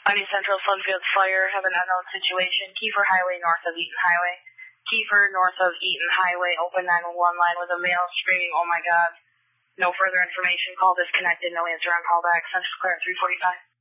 Miami Central, Sunfield Fire, have an unknown situation. Kiefer Highway, north of Eaton Highway. Kiefer, north of Eaton Highway, open 911 line with a male screaming, "Oh my God." No further information. Call disconnected. No answer on callback. Central clear at 345.